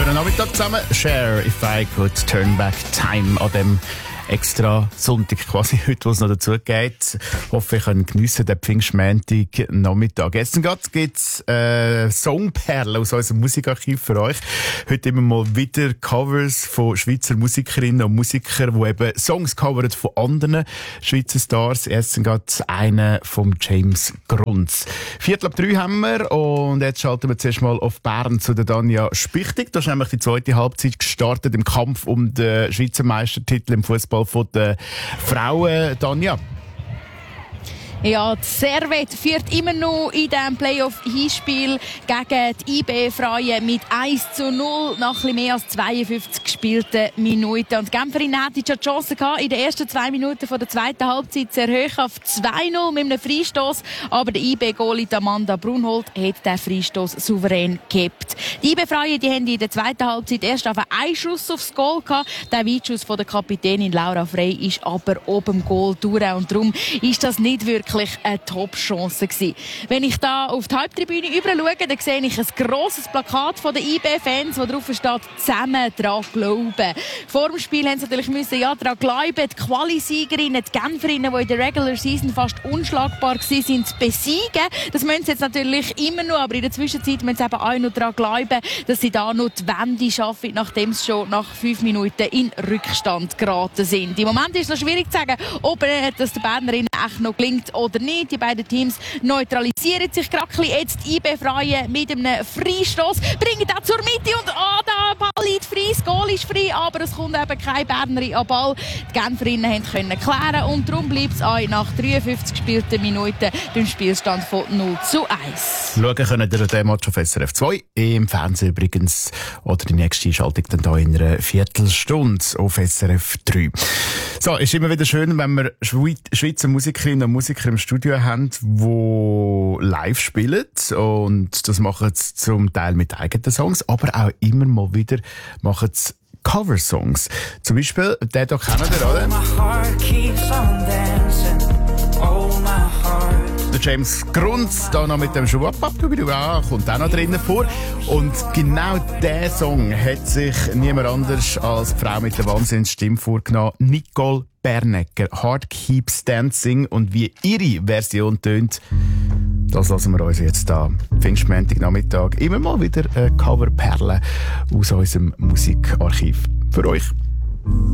Schönen Nachmittag zusammen. Share If I Could Turn Back Time an dem extra Sonntag quasi heute, wo es noch dazu geht. Ich hoffe, ihr könnt geniessen den Pfingstmontag Nachmittag. Gestern gibt's Songperlen aus unserem Musikarchiv für euch. Heute immer mal wieder Covers von Schweizer Musikerinnen und Musikern, die eben Songs covern von anderen Schweizer Stars. Erstens geht einer von James Grunz. 2:45 haben wir und jetzt schalten wir zuerst mal auf Bern zu der Danja Spichtig. Da ist nämlich die zweite Halbzeit gestartet im Kampf um den Schweizer Meistertitel im Fußball von den Frauen. Danja. Ja, die Servette führt immer noch in diesem Playoff-Hinspiel gegen die IB-Frauen mit 1:0 nach etwas mehr als 52 gespielten Minuten. Und die Genferinnen hatten schon die Chance gehabt, in den ersten 2 Minuten der zweiten Halbzeit zu erhöhen auf 2:0 mit einem Freistoß. Aber der IB-Goalie Amanda Brunhold hat den Freistoß souverän gehabt. Die IB-Frauen haben in der zweiten Halbzeit erst auf einen Schuss aufs Goal gehabt. Der Weitschuss von der Kapitänin Laura Frey ist aber oben im Goal durch. Und darum ist das nicht wirklich eine Top-Chance gewesen. Wenn ich da auf die Haupttribüne rüber schaue, dann sehe ich ein grosses Plakat von den IB-Fans, wo drauf steht, zusammen dran glauben. Vor dem Spiel haben sie natürlich daran glauben, die Quali-Siegerinnen, die Genferinnen, die in der Regular Season fast unschlagbar waren, zu besiegen. Das müssen sie jetzt natürlich immer noch, aber in der Zwischenzeit müssen sie eben auch noch daran glauben, dass sie da noch die Wende schaffen, nachdem sie schon nach 5 Minuten in Rückstand geraten sind. Im Moment ist es noch schwierig zu sagen, ob das den Bernerinnen echt noch gelingt oder nicht. Die beiden Teams neutralisieren sich gerade ein bisschen. Jetzt die IB-Frauen mit einem Freistoß, bringen das zur Mitte und der Ball liegt frei, das Goal ist frei, aber es kommt eben kein Bernerin an Ball. Die Genferinnen können klären und darum bleibt es auch nach 53 gespielten Minuten beim Spielstand von 0:1. Schauen können ihr den Match auf SRF 2, im Fernsehen übrigens, oder die nächste Schaltung dann da in einer Viertelstunde auf SRF 3. So, ist immer wieder schön, wenn wir Schweizer Musikerinnen und Musiker im Studio haben, die live spielen. Und das machen sie zum Teil mit eigenen Songs, aber auch immer mal wieder machen sie Coversongs. Zum Beispiel, den hier kennen ihr, oder? Der James Grunz, da noch mit dem Schuh, kommt auch noch drinnen vor. Und genau diesen Song hat sich niemand anders als die Frau mit der Wahnsinnsstimme vorgenommen, Nicole Bernecker. Heart Keeps Dancing. Und wie ihre Version tönt, das lassen wir uns jetzt da Pfingstmontag Nachmittag immer mal wieder Coverperlen aus unserem Musikarchiv für euch.